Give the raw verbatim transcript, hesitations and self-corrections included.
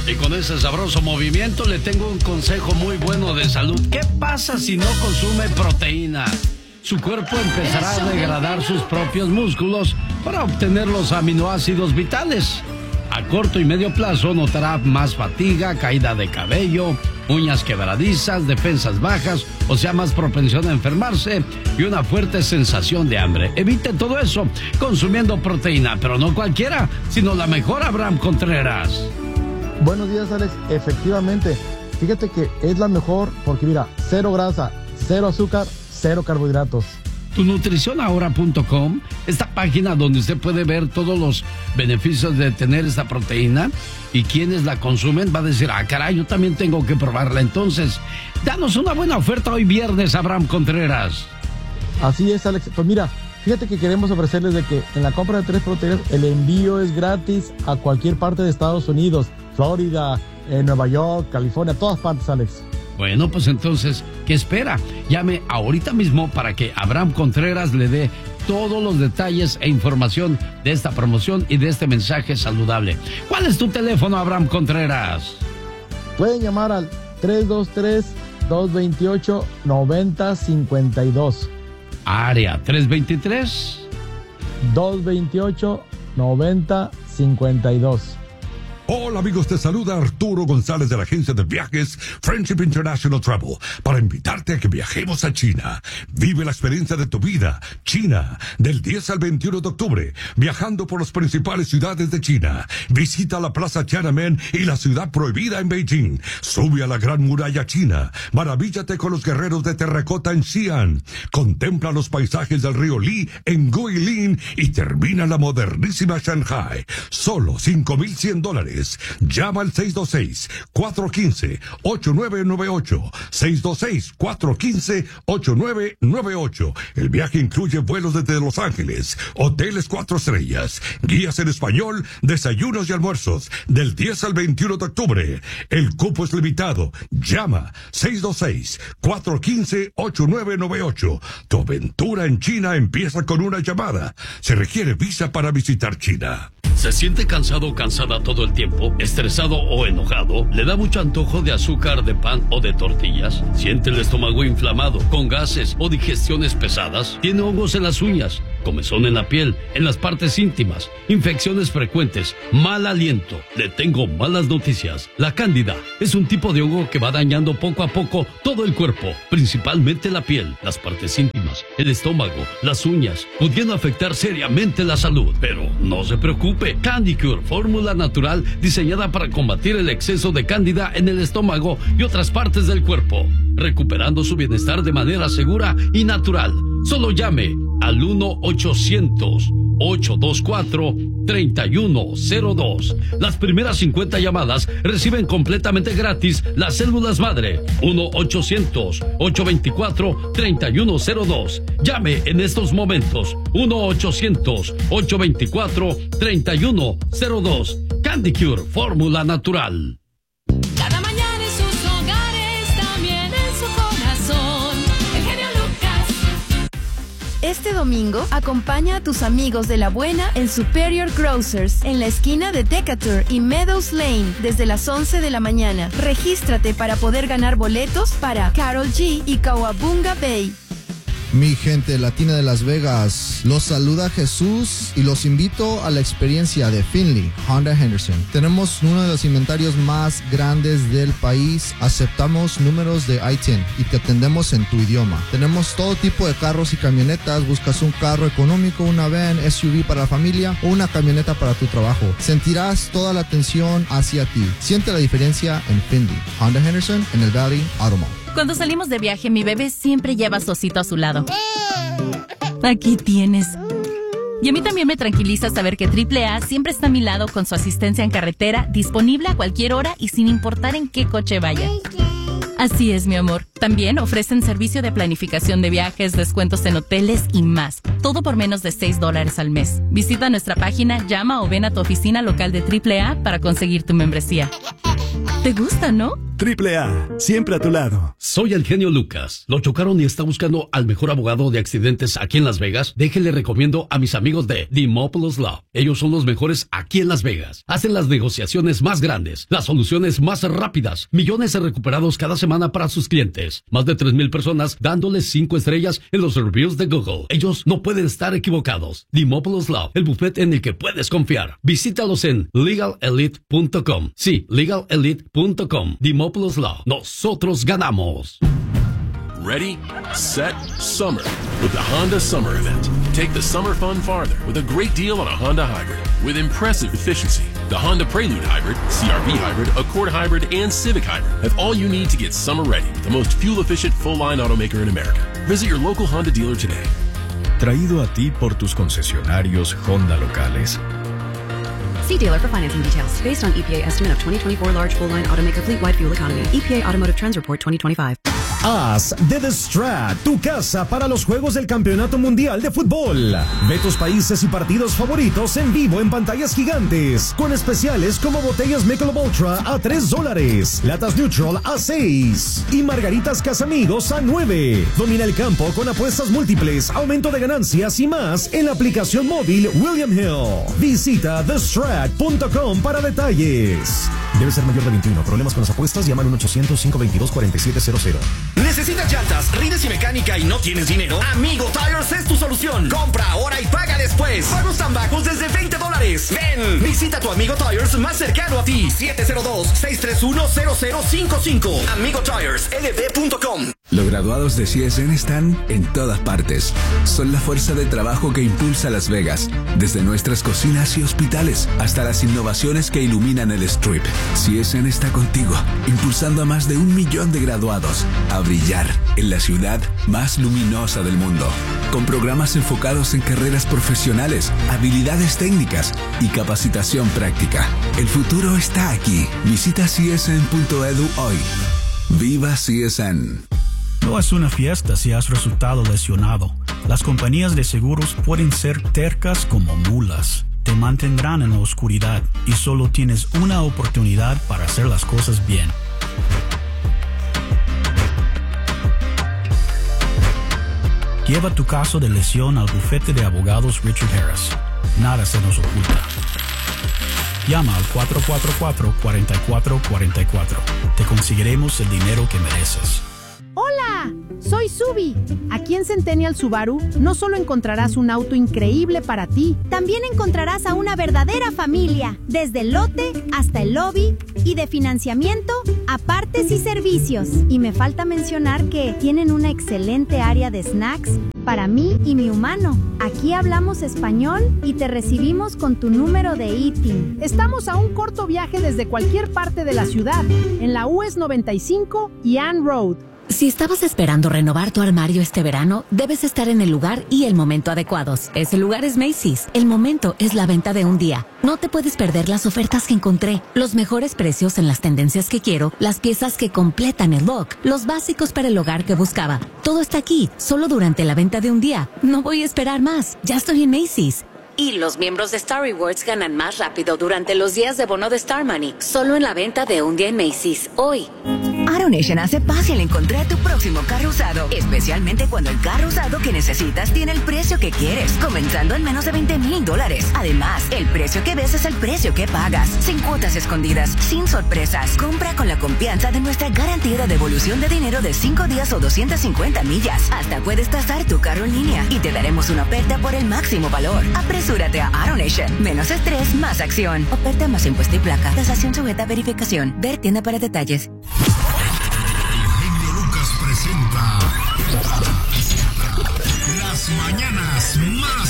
Y con ese sabroso movimiento le tengo un consejo muy bueno de salud. ¿Qué pasa si no consume proteína? Su cuerpo empezará a degradar sus propios músculos para obtener los aminoácidos vitales. A corto y medio plazo notará más fatiga, caída de cabello, uñas quebradizas, defensas bajas, o sea, más propensión a enfermarse y una fuerte sensación de hambre. Evite todo eso consumiendo proteína, pero no cualquiera, sino la mejor, Abraham Contreras. Buenos días, Alex. Efectivamente, fíjate que es la mejor porque mira, cero grasa, cero azúcar, cero carbohidratos. tu nutrición ahora punto com, esta página donde usted puede ver todos los beneficios de tener esta proteína y quienes la consumen va a decir, ah, caray, yo también tengo que probarla. Entonces, danos una buena oferta hoy viernes, Abraham Contreras. Así es, Alex. Pues mira, fíjate que queremos ofrecerles de que en la compra de tres proteínas el envío es gratis a cualquier parte de Estados Unidos, Florida, eh, Nueva York, California, todas partes, Alex. Bueno, pues entonces, ¿qué espera? Llame ahorita mismo para que Abraham Contreras le dé todos los detalles e información de esta promoción y de este mensaje saludable. ¿Cuál es tu teléfono, Abraham Contreras? Pueden llamar al tres dos tres, dos dos ocho, nueve cero cinco dos. Área tres dos tres, dos dos ocho, nueve cero cinco dos. Hola amigos, te saluda Arturo González de la agencia de viajes Friendship International Travel para invitarte a que viajemos a China. Vive la experiencia de tu vida, China, del diez al veintiuno de octubre, viajando por las principales ciudades de China. Visita la Plaza Tiananmen y la ciudad prohibida en Beijing. Sube a la Gran Muralla China. Maravíllate con los guerreros de terracota en Xi'an. Contempla los paisajes del río Li en Guilin y termina la modernísima Shanghai. Solo cinco mil cien dólares. Llama al seis dos seis, cuatro uno cinco, ocho nueve nueve ocho. seis dos seis, cuatro uno cinco, ocho nueve nueve ocho. El viaje incluye vuelos desde Los Ángeles, hoteles cuatro estrellas, guías en español, desayunos y almuerzos, del diez al veintiuno de octubre. El cupo es limitado. Llama seis dos seis, cuatro uno cinco, ocho nueve nueve ocho. Tu aventura en China empieza con una llamada. Se requiere visa para visitar China. ¿Se siente cansado o cansada todo el tiempo? ¿Estresado o enojado? ¿Le da mucho antojo de azúcar, de pan o de tortillas? ¿Siente el estómago inflamado, con gases o digestiones pesadas? ¿Tiene hongos en las uñas, comezón en la piel, en las partes íntimas, infecciones frecuentes, mal aliento? Le tengo malas noticias. La cándida es un tipo de hongo que va dañando poco a poco todo el cuerpo, principalmente la piel, las partes íntimas, el estómago, las uñas, pudiendo afectar seriamente la salud. Pero no se preocupe. Candy Cure, fórmula natural diseñada para combatir el exceso de cándida en el estómago y otras partes del cuerpo, recuperando su bienestar de manera segura y natural. Solo llame al uno ochocientos, ocho dos cuatro, tres uno cero dos. Las primeras cincuenta llamadas reciben completamente gratis las células madre. uno ochocientos, ocho dos cuatro, tres uno cero dos. Llame en estos momentos. uno ochocientos, ocho dos cuatro, tres uno cero dos. Candy Cure, fórmula natural. Cada mañana en sus hogares, también en su corazón. El genio Lucas. Este domingo, acompaña a tus amigos de la buena en Superior Grocers, en la esquina de Decatur y Meadows Lane, desde las once de la mañana. Regístrate para poder ganar boletos para Karol G y Kawabunga Bay. Mi gente latina de Las Vegas, los saluda Jesús y los invito a la experiencia de Finley Honda Henderson. Tenemos uno de los inventarios más grandes del país, aceptamos números de I diez y te atendemos en tu idioma. Tenemos todo tipo de carros y camionetas, buscas un carro económico, una van, S U V para la familia o una camioneta para tu trabajo. Sentirás toda la atención hacia ti. Siente la diferencia en Finley Honda Henderson en el Valley Auto Mall. Cuando salimos de viaje, mi bebé siempre lleva a su osito a su lado. Aquí tienes. Y a mí también me tranquiliza saber que triple A siempre está a mi lado con su asistencia en carretera, disponible a cualquier hora y sin importar en qué coche vaya. Así es, mi amor. También ofrecen servicio de planificación de viajes, descuentos en hoteles y más. Todo por menos de seis dólares al mes. Visita nuestra página, llama o ven a tu oficina local de triple A para conseguir tu membresía. ¿Te gusta, no? Triple A, siempre a tu lado. Soy el genio Lucas. ¿Lo chocaron y está buscando al mejor abogado de accidentes aquí en Las Vegas? Déjenle recomiendo a mis amigos de Dimopoulos Law. Ellos son los mejores aquí en Las Vegas. Hacen las negociaciones más grandes, las soluciones más rápidas, millones de recuperados cada semana para sus clientes. Más de tres mil personas dándoles cinco estrellas en los reviews de Google. Ellos no pueden estar equivocados. Dimopoulos Law, el bufete en el que puedes confiar. Visítalos en legal elite punto com. Sí, legal elite punto com. Dimopoulos Law. Nosotros ganamos. Ready, set, summer with the Honda Summer Event. Take the summer fun farther with a great deal on a Honda Hybrid with impressive efficiency. The Honda Prelude Hybrid, C R V Hybrid, Accord Hybrid, and Civic Hybrid have all you need to get summer ready with the most fuel-efficient full-line automaker in America. Visit your local Honda dealer today. Traído a ti por tus concesionarios Honda locales. See dealer for financing details. Based on E P A estimate of twenty twenty-four large full-line automaker fleet-wide fuel economy. E P A Automotive Trends Report twenty twenty-five. Haz de The Strat tu casa para los Juegos del Campeonato Mundial de Fútbol. Ve tus países y partidos favoritos en vivo en pantallas gigantes, con especiales como botellas Michelob Ultra a tres dólares, latas Neutral a seis y margaritas Casamigos a nueve. Domina el campo con apuestas múltiples, aumento de ganancias y más en la aplicación móvil William Hill. Visita the strat punto com para detalles. Debe ser mayor de veintiuno. Problemas con las apuestas, llama al uno ochocientos, cinco veintidós, cuarenta y siete cero cero. ¿Necesitas llantas, rines y mecánica y no tienes dinero? Amigo Tires es tu solución. Compra ahora y paga después. Pagos tan bajos desde veinte dólares. Ven, visita tu Amigo Tires más cercano a ti. siete cero dos, seis tres uno, cero cero cinco cinco. Amigo Tires L B punto com. Los graduados de C S N están en todas partes. Son la fuerza de trabajo que impulsa Las Vegas, desde nuestras cocinas y hospitales hasta las innovaciones que iluminan el Strip. C S N está contigo, impulsando a más de un millón de graduados a brillar en la ciudad más luminosa del mundo, con programas enfocados en carreras profesionales, habilidades técnicas y capacitación práctica. El futuro está aquí. Visita C S N punto e d u hoy. ¡Viva C S N! No es una fiesta si has resultado lesionado. Las compañías de seguros pueden ser tercas como mulas. Te mantendrán en la oscuridad y solo tienes una oportunidad para hacer las cosas bien. Lleva tu caso de lesión al bufete de abogados Richard Harris. Nada se nos oculta. Llama al cuatro cuatro cuatro, cuatro cuatro cuatro cuatro. Te conseguiremos el dinero que mereces. ¡Hola! Soy Subi. Aquí en Centennial Subaru no solo encontrarás un auto increíble para ti, también encontrarás a una verdadera familia, desde el lote hasta el lobby y de financiamiento a partes y servicios. Y me falta mencionar que tienen una excelente área de snacks para mí y mi humano. Aquí hablamos español y te recibimos con tu número de I T I N. Estamos a un corto viaje desde cualquier parte de la ciudad, en la U S noventa y cinco y Ann Road. Si estabas esperando renovar tu armario este verano, debes estar en el lugar y el momento adecuados. Ese lugar es Macy's. El momento es la venta de un día. No te puedes perder las ofertas que encontré, los mejores precios en las tendencias que quiero, las piezas que completan el look, los básicos para el hogar que buscaba. Todo está aquí, solo durante la venta de un día. No voy a esperar más. Ya estoy en Macy's. Y los miembros de Star Rewards ganan más rápido durante los días de bono de Star Money, solo en la venta de un día en Macy's, hoy. AutoNation hace fácil encontrar tu próximo carro usado, especialmente cuando el carro usado que necesitas tiene el precio que quieres, comenzando en menos de veinte mil dólares. Además, el precio que ves es el precio que pagas, sin cuotas escondidas, sin sorpresas. Compra con la confianza de nuestra garantía de devolución de dinero de cinco días o doscientas cincuenta millas. Hasta puedes tasar tu carro en línea y te daremos una oferta por el máximo valor. Apresúrate a AutoNation. Menos estrés, más acción. Oferta más impuesto y placa. Tasación sujeta a verificación. Ver tienda para detalles. Presenta Las Mañanas Más